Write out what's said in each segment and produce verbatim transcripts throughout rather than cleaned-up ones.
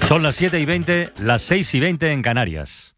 Son las siete y veinte, las seis y veinte en Canarias.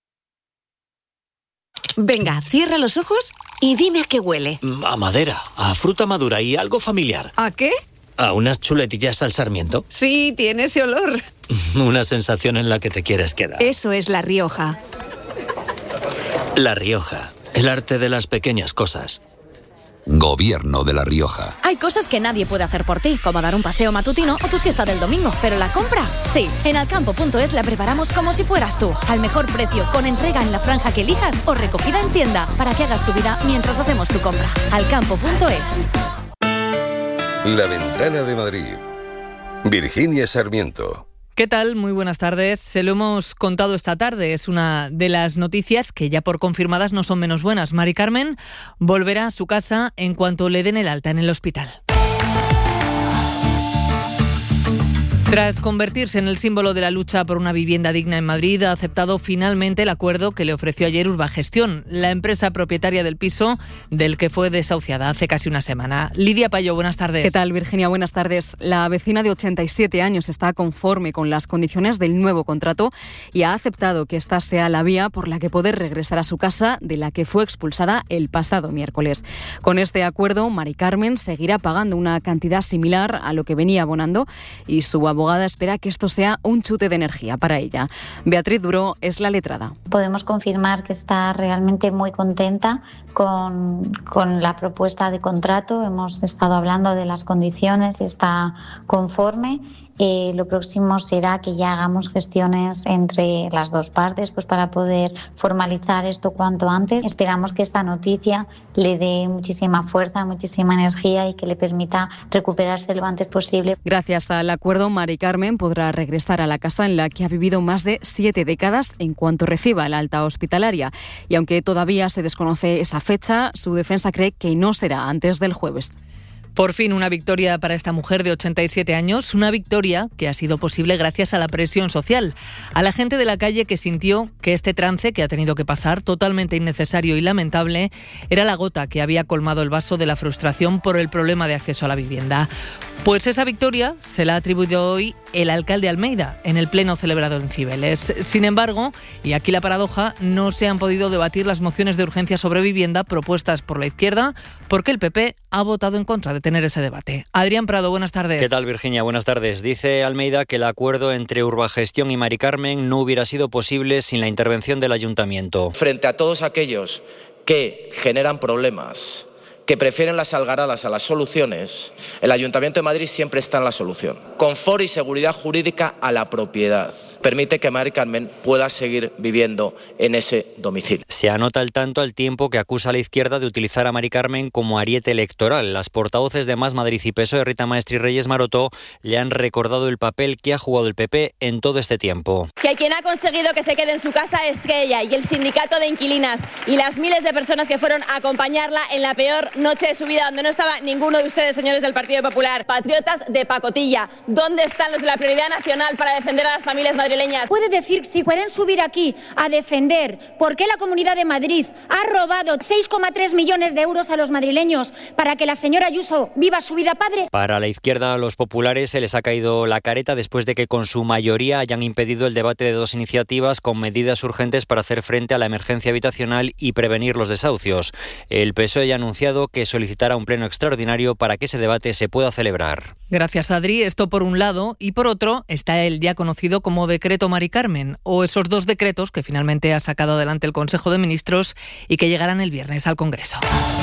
Venga, cierra los ojos y dime a qué huele. A madera, a fruta madura y algo familiar. ¿A qué? A unas chuletillas al sarmiento. Sí, tiene ese olor. Una sensación en la que te quieres quedar. Eso es La Rioja. La Rioja, el arte de las pequeñas cosas. Gobierno de La Rioja. Hay cosas que nadie puede hacer por ti, como dar un paseo matutino o tu siesta del domingo, pero la compra, sí. En alcampo punto es la preparamos como si fueras tú, al mejor precio, con entrega en la franja que elijas o recogida en tienda, para que hagas tu vida mientras hacemos tu compra. alcampo punto es. La Ventana de Madrid. Virginia Sarmiento. ¿Qué tal? Muy buenas tardes. Se lo hemos contado esta tarde. Es una de las noticias que ya por confirmadas no son menos buenas. Mari Carmen volverá a su casa en cuanto le den el alta en el hospital. Tras convertirse en el símbolo de la lucha por una vivienda digna en Madrid, ha aceptado finalmente el acuerdo que le ofreció ayer Urbagestión, la empresa propietaria del piso del que fue desahuciada hace casi una semana. Lidia Payo, buenas tardes. ¿Qué tal, Virginia? Buenas tardes. La vecina de ochenta y siete años está conforme con las condiciones del nuevo contrato y ha aceptado que esta sea la vía por la que poder regresar a su casa, de la que fue expulsada el pasado miércoles. Con este acuerdo, Mari Carmen seguirá pagando una cantidad similar a lo que venía abonando y su abogada espera que esto sea un chute de energía para ella. Beatriz Duró es la letrada. Podemos confirmar que está realmente muy contenta con, con la propuesta de contrato. Hemos estado hablando de las condiciones y está conforme. Eh, lo próximo será que ya hagamos gestiones entre las dos partes, pues para poder formalizar esto cuanto antes. Esperamos que esta noticia le dé muchísima fuerza, muchísima energía y que le permita recuperarse lo antes posible. Gracias al acuerdo, Mari Carmen podrá regresar a la casa en la que ha vivido más de siete décadas en cuanto reciba el alta hospitalaria. Y aunque todavía se desconoce esa fecha, su defensa cree que no será antes del jueves. Por fin una victoria para esta mujer de ochenta y siete años, una victoria que ha sido posible gracias a la presión social, a la gente de la calle que sintió que este trance que ha tenido que pasar, totalmente innecesario y lamentable, era la gota que había colmado el vaso de la frustración por el problema de acceso a la vivienda. Pues esa victoria se la ha atribuido hoy el alcalde Almeida en el pleno celebrado en Cibeles. Sin embargo, y aquí la paradoja, no se han podido debatir las mociones de urgencia sobre vivienda propuestas por la izquierda porque el P P ha votado en contra de tener ese debate. Adrián Prado, buenas tardes. ¿Qué tal, Virginia? Buenas tardes. Dice Almeida que el acuerdo entre Urbagestión y Mari Carmen no hubiera sido posible sin la intervención del ayuntamiento. Frente a todos aquellos que generan problemas, que prefieren las algaradas a las soluciones, el Ayuntamiento de Madrid siempre está en la solución. Confort y seguridad jurídica a la propiedad. Permite que Mari Carmen pueda seguir viviendo en ese domicilio. Se anota el tanto al tiempo que acusa a la izquierda de utilizar a Mari Carmen como ariete electoral. Las portavoces de Más Madrid y P S O E, Rita Maestre y Reyes Maroto, le han recordado el papel que ha jugado el P P en todo este tiempo. Que quien ha conseguido que se quede en su casa es ella y el sindicato de inquilinas y las miles de personas que fueron a acompañarla en la peor noche de su vida, donde no estaba ninguno de ustedes, señores del Partido Popular. Patriotas de pacotilla, ¿dónde están los de la prioridad nacional para defender a las familias madrileñas? Puede decir, si pueden subir aquí a defender por qué la Comunidad de Madrid ha robado seis coma tres millones de euros a los madrileños para que la señora Ayuso viva su vida padre. Para la izquierda, a los populares se les ha caído la careta después de que con su mayoría hayan impedido el debate de dos iniciativas con medidas urgentes para hacer frente a la emergencia habitacional y prevenir los desahucios. El P S O E ya ha anunciado que solicitará un pleno extraordinario para que ese debate se pueda celebrar. Gracias, Adri. Esto por un lado, y por otro está el ya conocido como Decreto Mari Carmen, o esos dos decretos que finalmente ha sacado adelante el Consejo de Ministros y que llegarán el viernes al Congreso.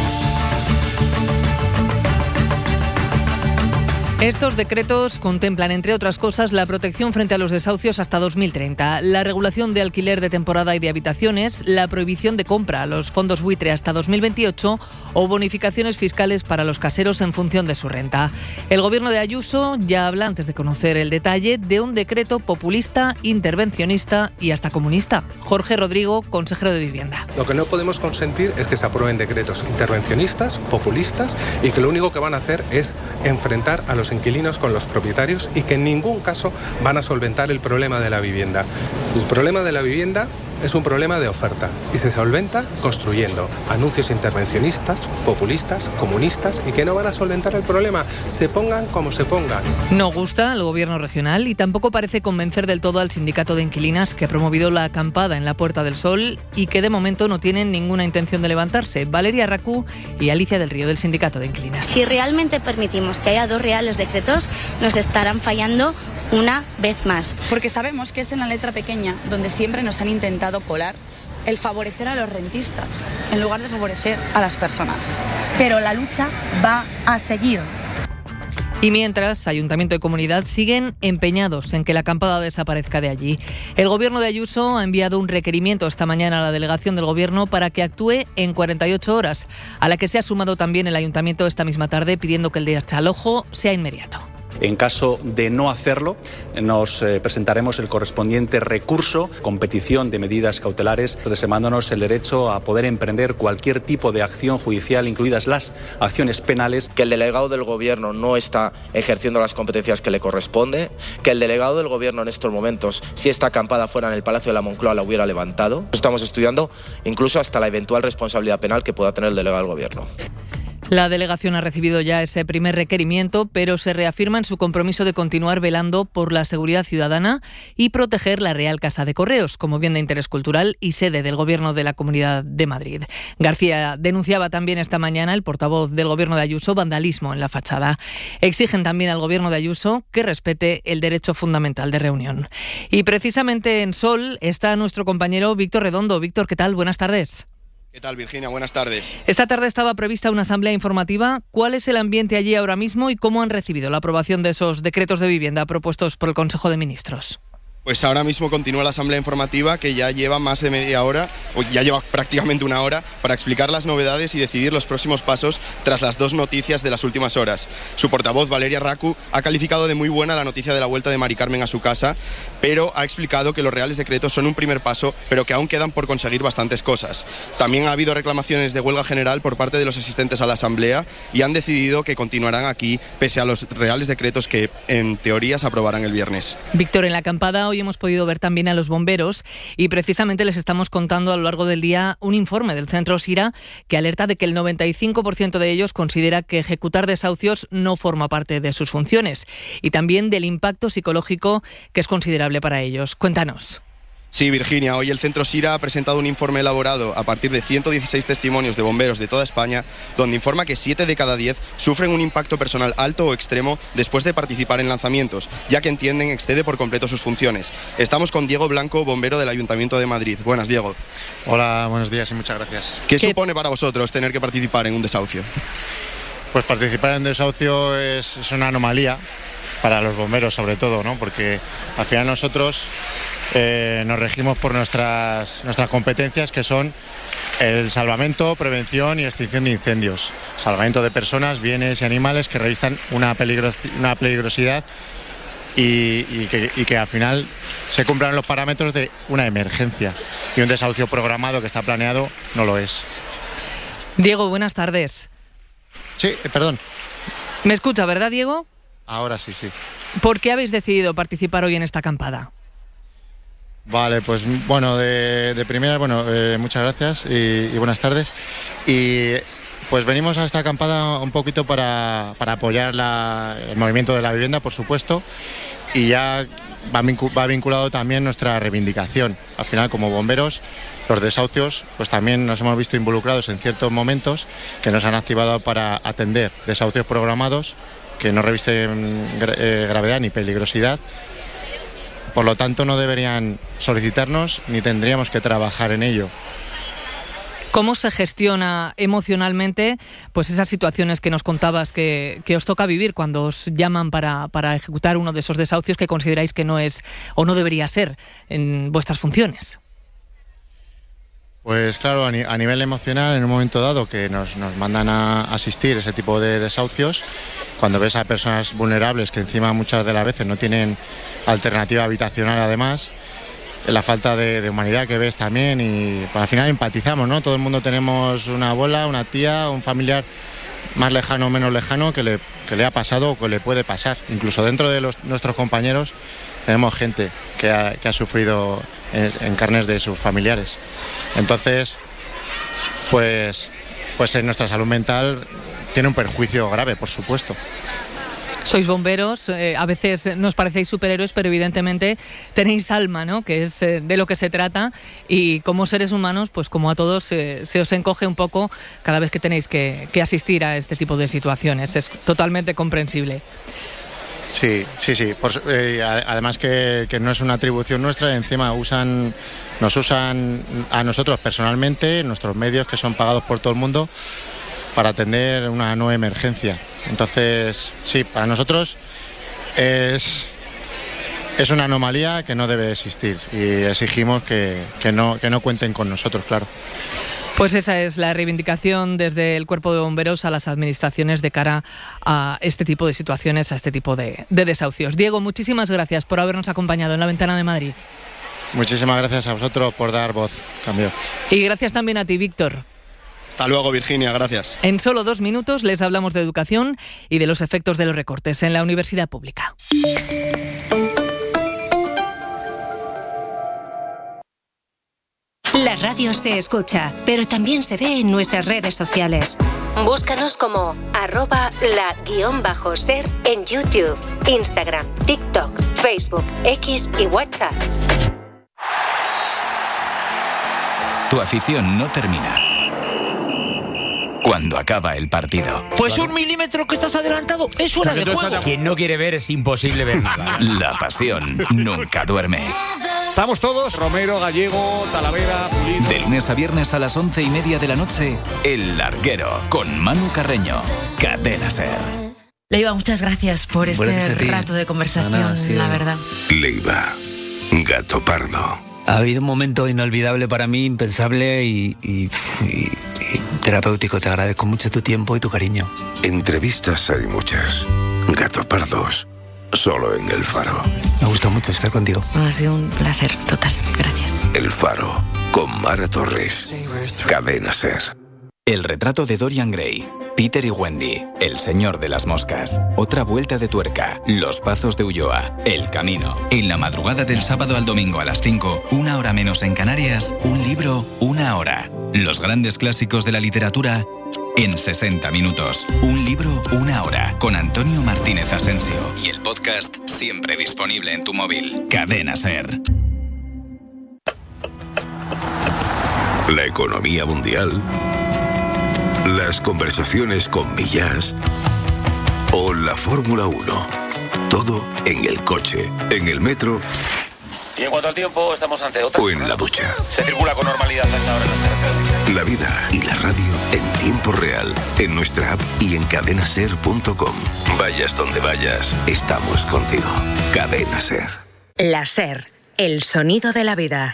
Estos decretos contemplan, entre otras cosas, la protección frente a los desahucios hasta dos mil treinta, la regulación de alquiler de temporada y de habitaciones, la prohibición de compra a los fondos buitre hasta dos mil veintiocho o bonificaciones fiscales para los caseros en función de su renta. El gobierno de Ayuso ya habla, antes de conocer el detalle, de un decreto populista, intervencionista y hasta comunista. Jorge Rodrigo, consejero de Vivienda. Lo que no podemos consentir es que se aprueben decretos intervencionistas, populistas y que lo único que van a hacer es enfrentar a los inquilinos con los propietarios y que en ningún caso van a solventar el problema de la vivienda. El problema de la vivienda es un problema de oferta y se solventa construyendo anuncios intervencionistas, populistas, comunistas y que no van a solventar el problema, se pongan como se pongan. No gusta al gobierno regional y tampoco parece convencer del todo al sindicato de inquilinas que ha promovido la acampada en la Puerta del Sol y que de momento no tienen ninguna intención de levantarse. Valeria Racú y Alicia del Río, del sindicato de inquilinas. Si realmente permitimos que haya dos reales decretos, nos estarán fallando una vez más. Porque sabemos que es en la letra pequeña donde siempre nos han intentado colar el favorecer a los rentistas en lugar de favorecer a las personas. Pero la lucha va a seguir. Y mientras, Ayuntamiento y Comunidad siguen empeñados en que la acampada desaparezca de allí. El Gobierno de Ayuso ha enviado un requerimiento esta mañana a la delegación del Gobierno para que actúe en cuarenta y ocho horas, a la que se ha sumado también el Ayuntamiento esta misma tarde pidiendo que el desalojo sea inmediato. En caso de no hacerlo, nos eh, presentaremos el correspondiente recurso con petición de medidas cautelares, reservándonos el derecho a poder emprender cualquier tipo de acción judicial, incluidas las acciones penales. Que el delegado del Gobierno no está ejerciendo las competencias que le corresponde, que el delegado del Gobierno en estos momentos, si esta acampada fuera en el Palacio de la Moncloa, la hubiera levantado. Estamos estudiando incluso hasta la eventual responsabilidad penal que pueda tener el delegado del Gobierno. La delegación ha recibido ya ese primer requerimiento, pero se reafirma en su compromiso de continuar velando por la seguridad ciudadana y proteger la Real Casa de Correos como bien de interés cultural y sede del Gobierno de la Comunidad de Madrid. García denunciaba también esta mañana, el portavoz del Gobierno de Ayuso, vandalismo en la fachada. Exigen también al Gobierno de Ayuso que respete el derecho fundamental de reunión. Y precisamente en Sol está nuestro compañero Víctor Redondo. Víctor, ¿qué tal? Buenas tardes. ¿Qué tal, Virginia? Buenas tardes. Esta tarde estaba prevista una asamblea informativa. ¿Cuál es el ambiente allí ahora mismo y cómo han recibido la aprobación de esos decretos de vivienda propuestos por el Consejo de Ministros? Pues ahora mismo continúa la asamblea informativa que ya lleva más de media hora, o ya lleva prácticamente una hora, para explicar las novedades y decidir los próximos pasos tras las dos noticias de las últimas horas. Su portavoz, Valeria Racú, ha calificado de muy buena la noticia de la vuelta de Mari Carmen a su casa, pero ha explicado que los reales decretos son un primer paso, pero que aún quedan por conseguir bastantes cosas. También ha habido reclamaciones de huelga general por parte de los asistentes a la asamblea y han decidido que continuarán aquí pese a los reales decretos que en teoría se aprobarán el viernes. Víctor, en la acampada hoy hemos podido ver también a los bomberos y precisamente les estamos contando a lo largo del día un informe del Centro Sira que alerta de que el noventa y cinco por ciento de ellos considera que ejecutar desahucios no forma parte de sus funciones y también del impacto psicológico que es considerable para ellos. Cuéntanos. Sí, Virginia, hoy el Centro Sira ha presentado un informe elaborado a partir de ciento dieciséis testimonios de bomberos de toda España, donde informa que siete de cada diez sufren un impacto personal alto o extremo después de participar en lanzamientos, ya que entienden excede por completo sus funciones. Estamos con Diego Blanco, bombero del Ayuntamiento de Madrid. Buenas, Diego. Hola, buenos días y muchas gracias. ¿Qué, ¿Qué supone para vosotros tener que participar en un desahucio? Pues participar en desahucio es, es una anomalía para los bomberos sobre todo, ¿no? Porque al final nosotros eh, nos regimos por nuestras, nuestras competencias, que son el salvamento, prevención y extinción de incendios. Salvamento de personas, bienes y animales que revistan una, peligro, una peligrosidad y, y, que, y que al final se cumplan los parámetros de una emergencia. Y un desahucio programado que está planeado no lo es. Diego, buenas tardes. Sí, perdón. ¿Me escucha, verdad, Diego? Ahora sí, sí. ¿Por qué habéis decidido participar hoy en esta acampada? Vale, pues bueno, de, de primera, bueno, eh, muchas gracias y, y buenas tardes. Y pues venimos a esta acampada un poquito para, para apoyar la, el movimiento de la vivienda, por supuesto, y ya va, vincu, va vinculado también nuestra reivindicación. Al final, como bomberos, los desahucios, pues también nos hemos visto involucrados en ciertos momentos que nos han activado para atender desahucios programados que no revisten gra- eh, gravedad ni peligrosidad. Por lo tanto, no deberían solicitarnos ni tendríamos que trabajar en ello. ¿Cómo se gestiona emocionalmente pues esas situaciones que nos contabas que, que os toca vivir cuando os llaman para, para ejecutar uno de esos desahucios que consideráis que no es o no debería ser en vuestras funciones? Pues claro, a, ni- a nivel emocional, en un momento dado que nos, nos mandan a asistir ese tipo de desahucios, cuando ves a personas vulnerables que encima muchas de las veces no tienen alternativa habitacional además, la falta de, de humanidad que ves también y pues, al final empatizamos, ¿no? Todo el mundo tenemos una abuela, una tía, un familiar más lejano o menos lejano que le, que le ha pasado o que le puede pasar. Incluso dentro de los, nuestros compañeros tenemos gente que ha, que ha sufrido en, en carnes de sus familiares. Entonces, pues, pues en nuestra salud mental tiene un perjuicio grave, por supuesto. Sois bomberos, eh, a veces nos parecéis superhéroes, pero evidentemente tenéis alma, ¿no? Que es eh, de lo que se trata, y como seres humanos, pues como a todos, eh, se os encoge un poco cada vez que tenéis que, que asistir a este tipo de situaciones. Es totalmente comprensible. Sí, sí, sí. Por, eh, además que, que no es una atribución nuestra, encima usan, nos usan a nosotros personalmente, nuestros medios que son pagados por todo el mundo, para atender una nueva emergencia. Entonces, sí, para nosotros es, es una anomalía que no debe existir y exigimos que, que, no, que no cuenten con nosotros, claro. Pues esa es la reivindicación desde el Cuerpo de Bomberos a las administraciones de cara a este tipo de situaciones, a este tipo de, de desahucios. Diego, muchísimas gracias por habernos acompañado en La Ventana de Madrid. Muchísimas gracias a vosotros por dar voz, cambio. Y gracias también a ti, Víctor. Hasta luego, Virginia, gracias. En solo dos minutos les hablamos de educación y de los efectos de los recortes en la universidad pública. La radio se escucha, pero también se ve en nuestras redes sociales. Búscanos como arroba la guión bajo ser en YouTube, Instagram, TikTok, Facebook, X y WhatsApp. Tu afición no termina cuando acaba el partido. Pues un milímetro que estás adelantado es fuera de juego. Quien no quiere ver es imposible ver nada. La pasión nunca duerme. Estamos todos, Romero, Gallego, Talavera, Pulido. De lunes a viernes a las once y media de la noche, El Larguero, con Manu Carreño, Cadena Ser. Leiva, muchas gracias por este rato de conversación, Ana, sí, la verdad. Leiva, gato pardo. Ha habido un momento inolvidable para mí, impensable y, y, y, y terapéutico. Te agradezco mucho tu tiempo y tu cariño. Entrevistas hay muchas. Gato pardos, solo en El Faro. Me gusta mucho estar contigo. Ha sido un placer total. Gracias. El Faro, con Mara Torres. Cadena Ser. El retrato de Dorian Gray, Peter y Wendy, El señor de las moscas, Otra vuelta de tuerca, Los pazos de Ulloa, El camino. En la madrugada del sábado al domingo a las cinco, una hora menos en Canarias, un libro, una hora. Los grandes clásicos de la literatura en sesenta minutos. Un libro, una hora. Con Antonio Martínez Asensio. Y el podcast siempre disponible en tu móvil. Cadena Ser. La economía mundial, las conversaciones con Millás o la Fórmula uno. Todo en el coche, en el metro. Y en cuanto al tiempo, estamos ante otra. O en la ducha. Se circula con normalidad hasta ahora en las carreteras. La vida y la radio en tiempo real, en nuestra app y en cadena ser punto com. Vayas donde vayas, estamos contigo. Cadena Ser. La Ser, el sonido de la vida.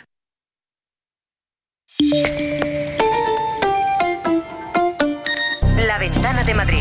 La Ventana de Madrid.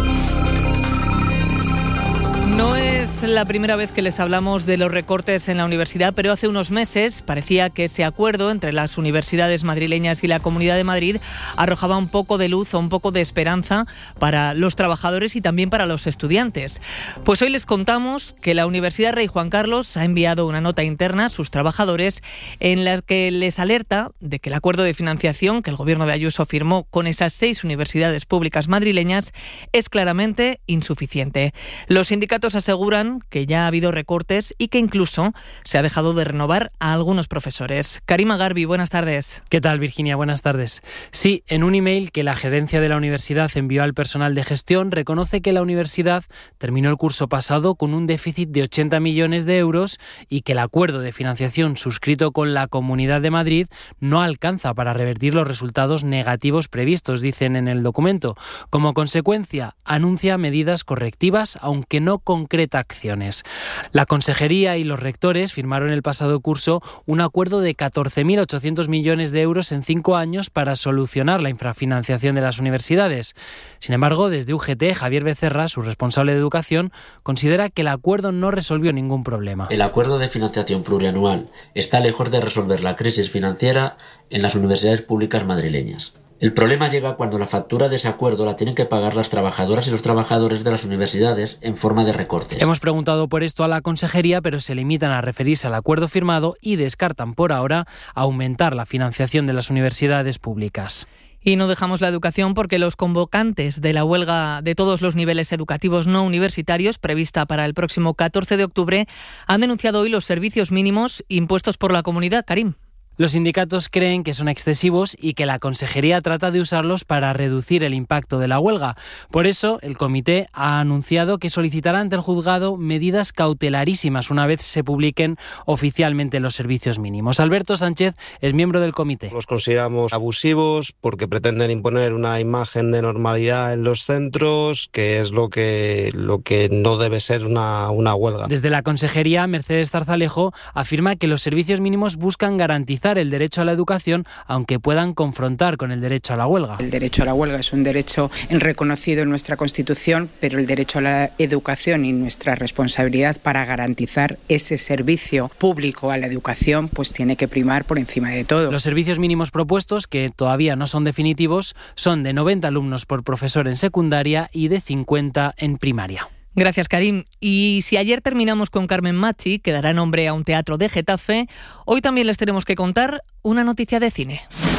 No es la primera vez que les hablamos de los recortes en la universidad, pero hace unos meses parecía que ese acuerdo entre las universidades madrileñas y la Comunidad de Madrid arrojaba un poco de luz o un poco de esperanza para los trabajadores y también para los estudiantes. Pues hoy les contamos que la Universidad Rey Juan Carlos ha enviado una nota interna a sus trabajadores en la que les alerta de que el acuerdo de financiación que el gobierno de Ayuso firmó con esas seis universidades públicas madrileñas es claramente insuficiente. Los sindicatos aseguran que ya ha habido recortes y que incluso se ha dejado de renovar a algunos profesores. Karima Garbi, buenas tardes. ¿Qué tal, Virginia? Buenas tardes. Sí, en un email que la gerencia de la universidad envió al personal de gestión, reconoce que la universidad terminó el curso pasado con un déficit de ochenta millones de euros y que el acuerdo de financiación suscrito con la Comunidad de Madrid no alcanza para revertir los resultados negativos previstos, dicen en el documento. Como consecuencia, anuncia medidas correctivas, aunque no concreta acciones. La Consejería y los rectores firmaron el pasado curso un acuerdo de catorce mil ochocientos millones de euros en cinco años para solucionar la infrafinanciación de las universidades. Sin embargo, desde U G T, Javier Becerra, su responsable de educación, considera que el acuerdo no resolvió ningún problema. El acuerdo de financiación plurianual está lejos de resolver la crisis financiera en las universidades públicas madrileñas. El problema llega cuando la factura de ese acuerdo la tienen que pagar las trabajadoras y los trabajadores de las universidades en forma de recortes. Hemos preguntado por esto a la consejería, pero se limitan a referirse al acuerdo firmado y descartan por ahora aumentar la financiación de las universidades públicas. Y no dejamos la educación porque los convocantes de la huelga de todos los niveles educativos no universitarios, prevista para el próximo catorce de octubre, han denunciado hoy los servicios mínimos impuestos por la comunidad. Karim. Los sindicatos creen que son excesivos y que la consejería trata de usarlos para reducir el impacto de la huelga. Por eso, el comité ha anunciado que solicitará ante el juzgado medidas cautelarísimas una vez se publiquen oficialmente los servicios mínimos. Alberto Sánchez es miembro del comité. Los consideramos abusivos porque pretenden imponer una imagen de normalidad en los centros, que es lo que, lo que no debe ser una, una huelga. Desde la consejería, Mercedes Zarzalejo afirma que los servicios mínimos buscan garantizar el derecho a la educación, aunque puedan confrontar con el derecho a la huelga. El derecho a la huelga es un derecho reconocido en nuestra Constitución, pero el derecho a la educación y nuestra responsabilidad para garantizar ese servicio público a la educación pues tiene que primar por encima de todo. Los servicios mínimos propuestos, que todavía no son definitivos, son de noventa alumnos por profesor en secundaria y de cincuenta en primaria. Gracias, Karim. Y si ayer terminamos con Carmen Machi, que dará nombre a un teatro de Getafe, hoy también les tenemos que contar una noticia de cine.